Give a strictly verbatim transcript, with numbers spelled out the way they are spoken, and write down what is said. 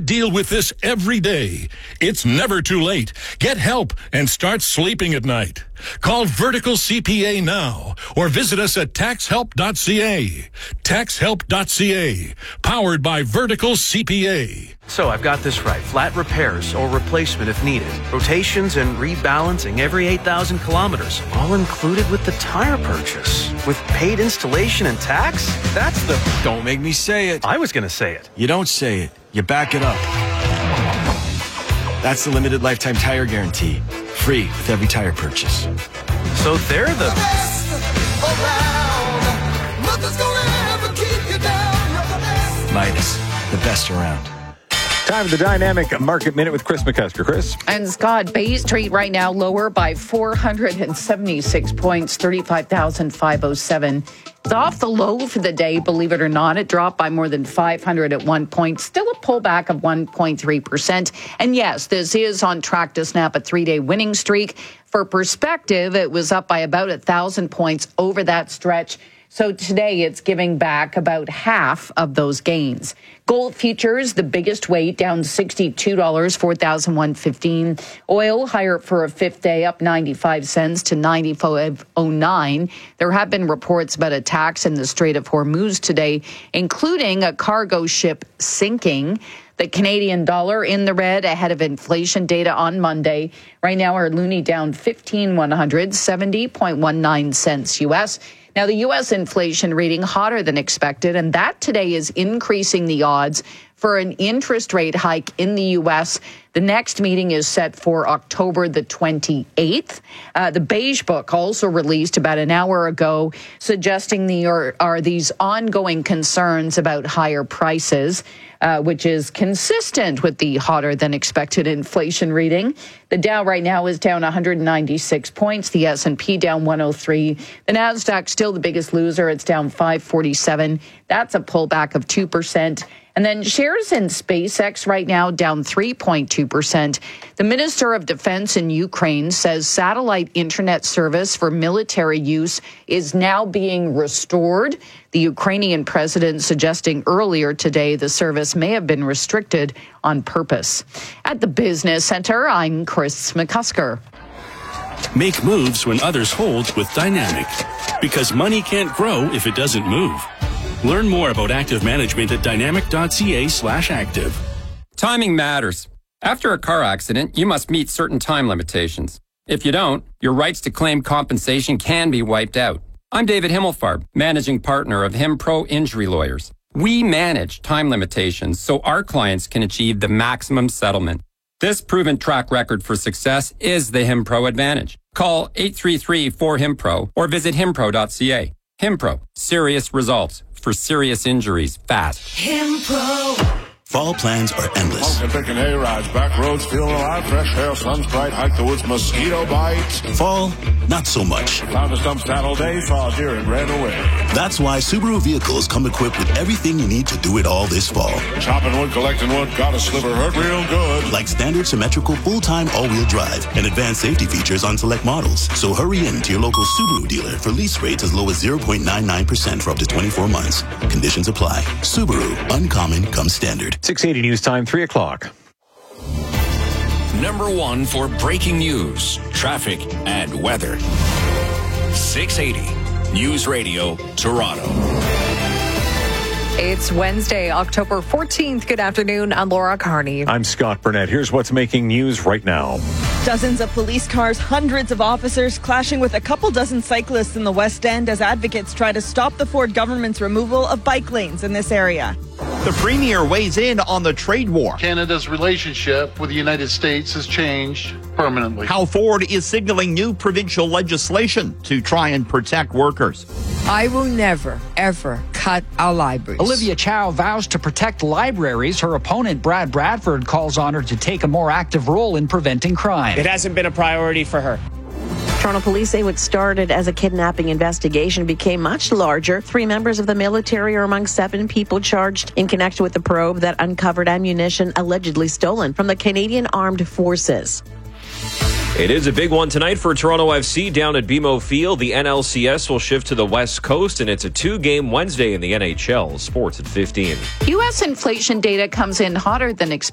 deal with this every day. It's never too late. Get help and start sleeping at night. Call Vertical C P A now or visit us at tax help dot c a. tax help dot c a. Powered by Vertical C P A. So I've got this right. Flat repairs or replacement if needed. Rotations and rebalancing every eight thousand kilometers. All included with the tire purchase. With paid installation and tax? That's the... Don't make me say it. I was going to say it. You don't say it. You back it up. That's the limited lifetime tire guarantee. Free with every tire purchase. So they're the... best around. Nothing's gonna ever keep you down. You're the best. Midas, the best around. Time for the Dynamic Market Minute with Chris McCusker. Chris? And Scott, Bay Street right now lower by four hundred seventy-six points, thirty-five thousand five hundred seven. It's off the low for the day, believe it or not. It dropped by more than five hundred at one point. Still a pullback of one point three percent. And yes, this is on track to snap a three-day winning streak. For perspective, it was up by about one thousand points over that stretch. So today it's giving back about half of those gains. Gold futures, the biggest weight, down sixty-two dollars, four thousand one hundred fifteen dollars. Oil higher for a fifth day, up ninety-five cents to ninety-five oh nine. There have been reports about attacks in the Strait of Hormuz today, including a cargo ship sinking. The Canadian dollar in the red ahead of inflation data on Monday. Right now, our loonie down fifteen one hundred, seventy point one nine cents U S. Now, the U S inflation reading hotter than expected, and that today is increasing the odds for an interest rate hike in the U S. The next meeting is set for October the twenty-eighth. Uh, the Beige Book, also released about an hour ago, suggesting the are, are these ongoing concerns about higher prices, uh, which is consistent with the hotter than expected inflation reading. The Dow right now is down one hundred ninety-six points. The S and P down one oh three. The Nasdaq still the biggest loser. It's down five forty-seven. That's a pullback of two percent. And then shares in SpaceX right now down three point two percent. The Minister of Defense in Ukraine says satellite internet service for military use is now being restored. The Ukrainian president suggesting earlier today the service may have been restricted on purpose. At the Business Center, I'm Chris McCusker. Make moves when others hold with Dynamic. Because money can't grow if it doesn't move. Learn more about active management at dynamic.ca slash active. Timing matters. After a car accident, you must meet certain time limitations. If you don't, your rights to claim compensation can be wiped out. I'm David Himmelfarb, managing partner of HimPro Injury Lawyers. We manage time limitations so our clients can achieve the maximum settlement. This proven track record for success is the HimPro advantage. Call eight three three, four, H I M P R O or visit himpro dot c a. HimPro, serious results for serious injuries fast. HimPro. Fall plans are endless. Honkin' pickin' hay rides, back roads, feeling alive, fresh air, sun's bright, hike the woods, mosquito bites. Fall, not so much. Found a stump stand all day, saw a deer and ran away. That's why Subaru vehicles come equipped with everything you need to do it all this fall. Chopping wood, collecting wood, got a sliver, hurt real good. Like standard symmetrical full-time all-wheel drive and advanced safety features on select models. So hurry in to your local Subaru dealer for lease rates as low as zero point nine nine percent for up to twenty-four months. Conditions apply. Subaru, uncommon comes standard. six eighty News Time, three o'clock. Number one for breaking news, traffic, and weather. six eighty News Radio, Toronto. It's Wednesday, October fourteenth. Good afternoon. I'm Laura Carney. I'm Scott Burnett. Here's what's making news right now. Dozens of police cars, hundreds of officers clashing with a couple dozen cyclists in the West End as advocates try to stop the Ford government's removal of bike lanes in this area. The Premier weighs in on the trade war. Canada's relationship with the United States has changed permanently. How Ford is signaling new provincial legislation to try and protect workers. I will never, ever cut our libraries. Olivia Chow vows to protect libraries. Her opponent, Brad Bradford, calls on her to take a more active role in preventing crime. It hasn't been a priority for her. Toronto police say what started as a kidnapping investigation became much larger. Three members of the military are among seven people charged in connection with the probe that uncovered ammunition allegedly stolen from the Canadian Armed Forces. It is a big one tonight for Toronto F C down at B M O Field. The N L C S will shift to the West Coast, and it's a two-game Wednesday in the N H L. Sports at fifteen. U S inflation data comes in hotter than expected.